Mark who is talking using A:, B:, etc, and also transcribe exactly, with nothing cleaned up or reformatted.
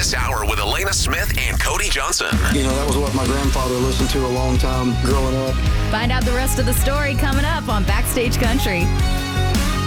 A: next hour with Elena Smith and Cody Johnson.
B: You know, that was what my grandfather listened to a long time growing up.
C: Find out the rest of the story coming up on Backstage Country.